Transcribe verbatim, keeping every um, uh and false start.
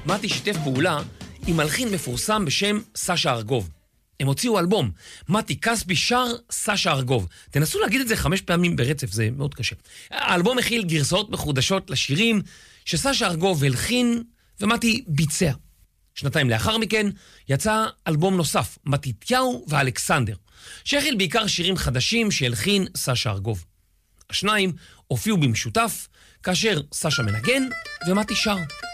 מתי שיתף פעולה עם מלחין מפורסם בשם סשה ארגוב. הם הוציאו אלבום, מתי כספי שר סשה ארגוב. תנסו להגיד את זה חמש פעמים ברצף, זה מאוד קשה. האלבום מכיל גרסאות מחודשות לשירים שסשה ארגוב הלחין ומתי ביצע. שנתיים לאחר מכן יצא אלבום נוסף, מתיתיהו ואלכסנדר, שהכיל בעיקר שירים חדשים שהלחין סשה ארגוב. השניים הופיעו במשותף כאשר סשה מנגן ומתי שר.